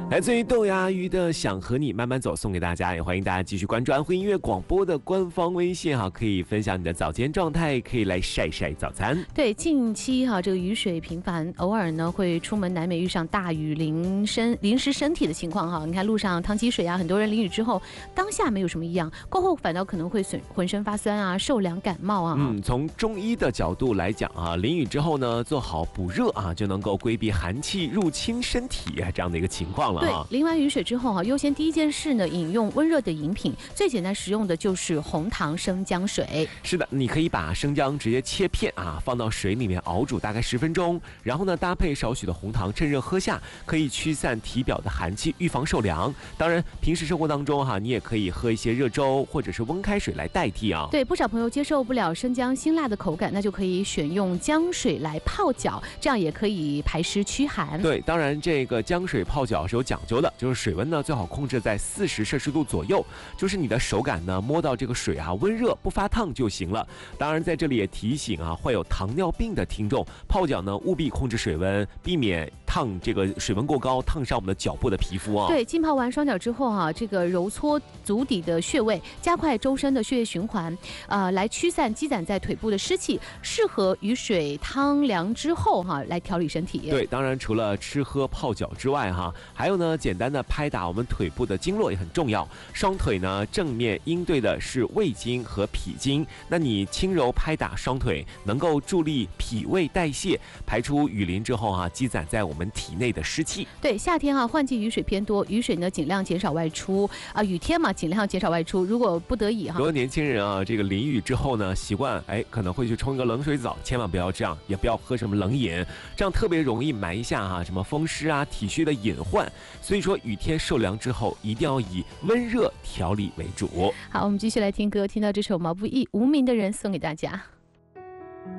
来自于豆芽鱼的想和你慢慢走送给大家，也欢迎大家继续关注安徽音乐广播的官方微信可以分享你的早间状态，可以来晒晒早餐。 对，近期这个雨水频繁，偶尔呢会出门难免遇上大雨淋湿身体的情况你看路上淌起水很多人淋雨之后当下没有什么异样，过后反倒可能会浑身发酸受凉感冒从中医的角度来讲淋雨之后呢，做好补热就能够规避寒气入侵身体这样的一个情况了。 对，淋完雨水之后优先第一件事呢，饮用温热的饮品，最简单实用的就是红糖生姜水。 是的，你可以把生姜直接切片放到水里面熬煮大概10分钟，然后呢搭配少许的红糖，趁热喝下，可以驱散体表的寒气，预防受凉。当然，平时生活当中你也可以喝一些热粥或者是温开水来代替对，不少朋友接受不了生姜辛辣的口感，那就可以选用姜水来泡脚，这样也可以排湿驱寒。 对，当然这个姜水泡脚是有讲究的，就是水温呢最好控制在40摄氏度左右，就是你的手感呢摸到这个水温热不发烫就行了。当然在这里也提醒患有糖尿病的听众，泡脚呢务必控制水温，避免烫这个水温过高，烫伤我们的脚部的皮肤对，浸泡完双脚之后这个揉搓足底的穴位，加快周身的血液循环，来驱散积攒在腿部的湿气，适合雨水汤凉之后来调理身体。 对，当然除了吃喝泡脚之外还有呢简单的拍打我们腿部的经络也很重要。双腿呢正面应对的是胃经和脾经，那你轻柔拍打双腿，能够助力脾胃代谢，排出雨淋之后积攒在我们体内的湿气。 对，夏天换季雨水偏多，雨水呢尽量减少外出雨天嘛尽量减少外出，如果不得已很多年轻人这个淋雨之后呢，习惯可能会去冲一个冷水澡，千万不要这样，也不要喝什么冷饮，这样特别容易埋下什么风湿体虚的隐患。所以说雨天受凉之后，一定要以温热调理为主。 好，我们继续来听歌，听到这首毛不易《无名的人》送给大家。